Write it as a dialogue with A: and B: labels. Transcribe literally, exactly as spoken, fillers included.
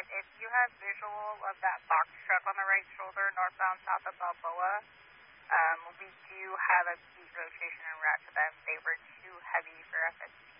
A: but if you have visual of that box truck on the right shoulder, northbound south of Balboa, um, we do have a beat rotation and route to them. They were too heavy for F S T.